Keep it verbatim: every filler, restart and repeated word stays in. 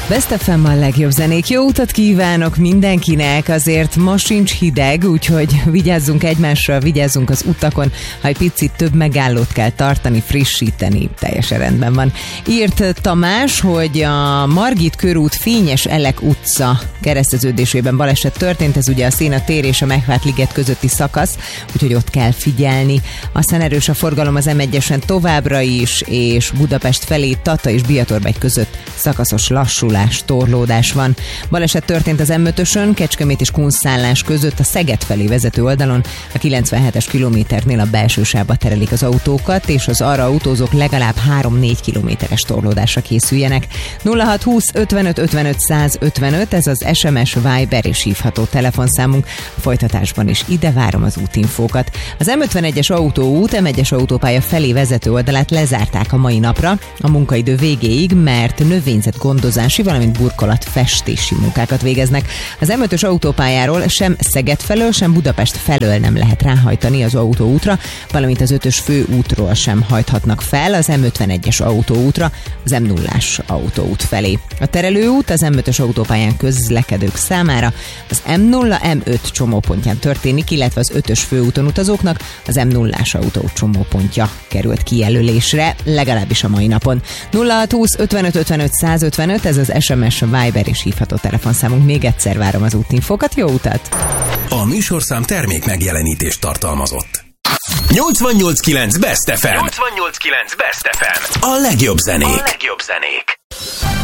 Best ef em a legjobb zenék. Jó utat kívánok mindenkinek, azért ma sincs hideg, úgyhogy vigyázzunk egymásra, vigyázzunk az utakon, ha egy picit több megállót kell tartani, frissíteni, teljesen rendben van. Írt Tamás, hogy a Margit körút Fényes Elek utca kereszteződésében baleset történt, ez ugye a Széna tér és a Megvárt liget közötti szakasz, úgyhogy ott kell figyelni. Aztán erős a forgalom az em egyesen továbbra is, és Budapest felé Tata és Biatorbegy között szakaszos lassulás, torlódás van. Baleset történt az em ötösön, Kecskemét és Kunszálás között a Szeged felé vezető oldalon, a kilencvenhetes kilométernél a belső sávba terelik az autókat, és az arra autózók legalább három-négy kilométeres torlódásra készüljenek. nulla hat húsz ötvenöt ötvenöt száz ötvenöt, ez az es em es, Viber és hívható telefonszámunk. A folytatásban is ide várom az útinfókat. Az em ötvenegyes autóút, em egyes autópálya felé vezető oldalát lezárták a mai napra, a munkaidő végéig, mert növényzetgondozási, valamint burkolatfestési munkákat végeznek. Az em ötös autópályáról sem Szeged felől, sem Budapest felől nem lehet ráhajtani az autóútra, valamint az ötös főútról sem hajthatnak fel az em ötvenegyes autóútra, az em nullás autóút felé. A terelőút az em ötös autópályán közlekedők számára az em nulla em öt csomópontján történik, illetve az ötös főúton utazóknak az em nullás autó csomópontja került kijelölésre, legalábbis a mai napon. nulla hat húsz ötvenöt ötvenöt száz ötvenöt, ez az es em es, Viber és hívható telefonszámunk. Még egyszer várom az útinfókat, jó utat! A műsorszám termék megjelenítést tartalmazott. nyolcvannyolc kilenc Best ef em. nyolcvannyolc kilenc Best ef em. A legjobb zenék. A legjobb zenék.